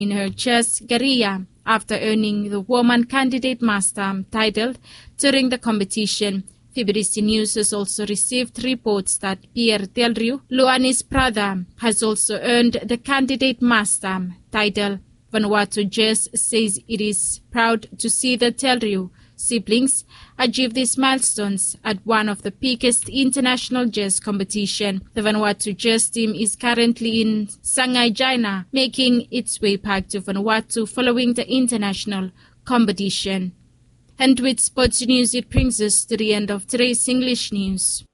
in her chess career after earning the Woman Candidate Master title during the competition. FBC News has also received reports that Pierre Delrieu, Luani's brother, has also earned the Candidate Master title. Vanuatu Chess says it is proud to see the Delrieu siblings achieve these milestones at one of the biggest international chess competition. The Vanuatu chess team is currently in Shanghai, China, making its way back to Vanuatu following the international competition. And with sports news, it brings us to the end of today's English news.